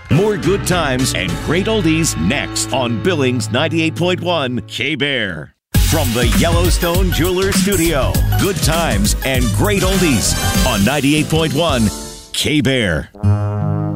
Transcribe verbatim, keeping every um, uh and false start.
More good times and great oldies next on Billings ninety-eight point one K-Bear. From the Yellowstone Jewelers Studio, good times and great oldies on ninety-eight point one K-Bear.